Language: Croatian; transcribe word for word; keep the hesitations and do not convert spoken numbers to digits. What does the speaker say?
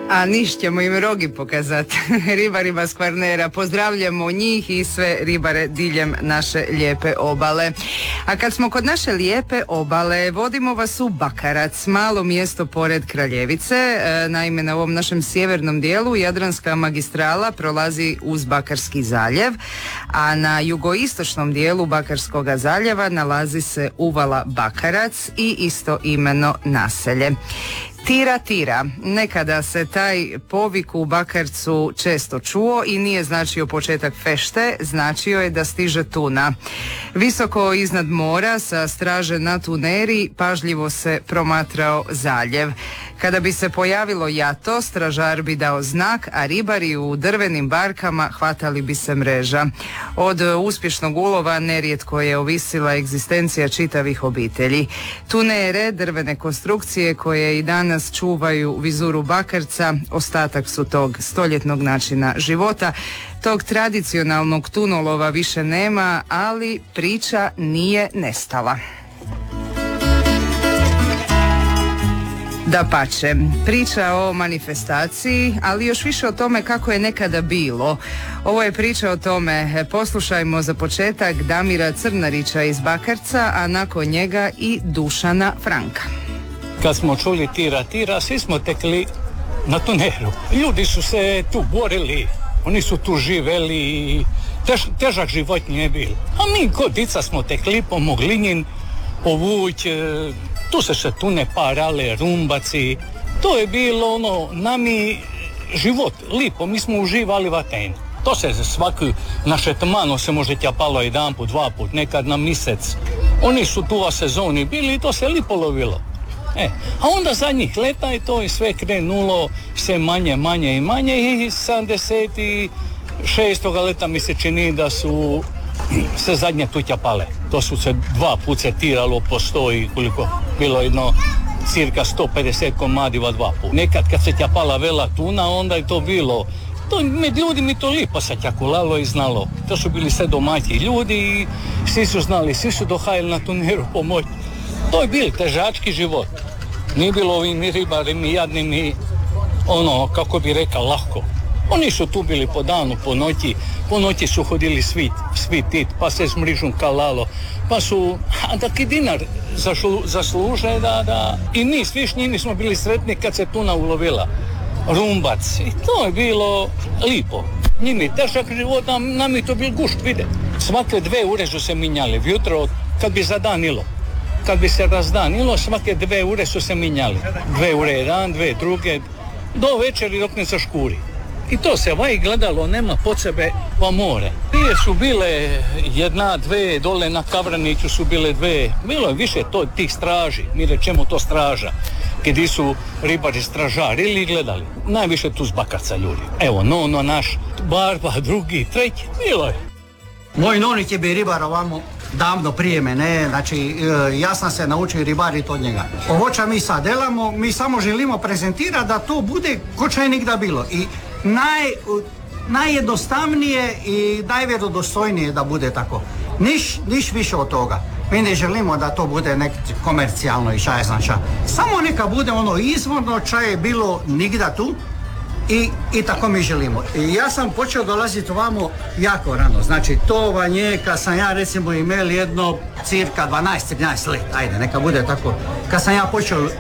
A niš ćemo im rogi pokazati ribarima s Kvarnera. Pozdravljamo njih i sve ribare diljem naše lijepe obale. A kad smo kod naše lijepe obale, vodimo vas u Bakarac, malo mjesto pored Kraljevice. Naime, na ovom našem sjevernom dijelu Jadranska magistrala prolazi uz Bakarski zaljev, a na jugoistočnom dijelu Bakarskoga zaljeva nalazi se uvala Bakarac i istoimeno naselje. Tira, tira. Nekada se taj povik u Bakarcu često čuo i nije značio početak fešte, značio je da stiže tuna. Visoko iznad mora sa straže na tuneri pažljivo se promatrao zaljev. Kada bi se pojavilo jato, stražar bi dao znak, a ribari u drvenim barkama hvatali bi se mreža. Od uspješnog ulova nerijetko je ovisila egzistencija čitavih obitelji. Tunere, drvene konstrukcije koje i danas čuvaju vizuru Bakarca, ostatak su tog stoljetnog načina života. Tog tradicionalnog tunolova više nema, ali priča nije nestala. Dapače, priča o manifestaciji, ali još više o tome kako je nekada bilo. Ovo je priča o tome. Poslušajmo za početak Damira Crnarića iz Bakarca, a nakon njega i Dušana Franka. Kad smo čuli tira, tira, svi smo tekli na tuneru. Ljudi su se tu borili, oni su tu živeli, tež, težak život nije bilo. A mi kod dica smo tekli po Moglinjin, povuć, tu se se tune parale, rumbaci. To je bilo ono, nami život, lipo, mi smo uživali v Ateni. To se svaki naše tmano se može tjapalo jedan put, dva put, nekad na mjesec. Oni su tu u sezoni bili i to se lipo lovilo. E, a onda zadnjih leta je to i sve krenulo, sve manje, manje i manje i sedamdeset šestog leta mi se čini da su se zadnje tu tjapale. To su se dva put se tiralo po sto i koliko bilo jedno cirka sto pedeset komadiva dva put. Nekad kad se tjapala vela tuna, onda je to bilo, to med ljudi mi to lipo se tjakulalo i znalo. To su bili sve domaći ljudi i svi su znali, svi su dohajali na tuneru pomoći. To je bil težački život. Nije bilo ovim ribarima i jadnim i ono, kako bi rekao, lahko. Oni su tu bili po danu, po noći, po noći su hodili svi, svi tit, pa se s mrižom kalalo, pa su, a da ki dinar zašlu, zasluže da, da, i mi svi s njimi smo bili sretni kad se tuna ulovila, rumbac, i to je bilo lipo. Njimi težak život, nam, nam je to bil gušt, vide. Svake dve ure su se minjali, vjutro, kad bi zadanilo. Kad bi se razdanilo, svake dve ure su se minjali. Dve ure jedan, dve druge, do večeri dok ne zaškuri. I to se vaj gledalo, nema pod sebe pa more. Prije su bile jedna, dve, dole na Kavraniću su bile dve. Bilo je više to tih straži, mi rečemo to straža. Gdje su ribari stražari ili gledali. Najviše tu z Bakarca ljudi. Evo, nono naš, barba, drugi, treći, bilo je. Moj nonić je bi ribar ovamo davno prije mene, znači ja sam se naučio ribariti od njega. Ovo mi sad delamo, mi samo želimo prezentirati da to bude ko će nikda bilo. I naj, najjednostavnije i najvjerodostojnije da bude tako. Niš, niš više od toga. Mi ne želimo da to bude nek komercijalno i šta je znam šta. Samo neka bude ono izvorno šta je bilo nigda tu. I, i tako mi želimo. I ja sam počeo dolaziti ovamo jako rano. Znači to vam je kad sam ja recimo imel jedno cirka dvanaest trinaest let. Ajde, neka bude tako. Kad sam ja počeo